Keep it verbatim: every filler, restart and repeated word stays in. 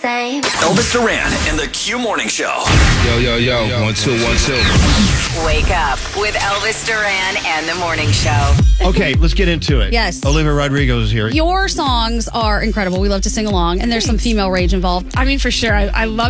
same. Elvis Duran and the Q Morning Show. Yo, yo, yo, one, two, one, two. Wake up with Elvis Duran and the Morning Show. Okay, let's get into it. Yes. Olivia Rodrigo is here. Your songs are incredible. We love to sing along, and there's some female rage involved. I mean, for sure. I, I love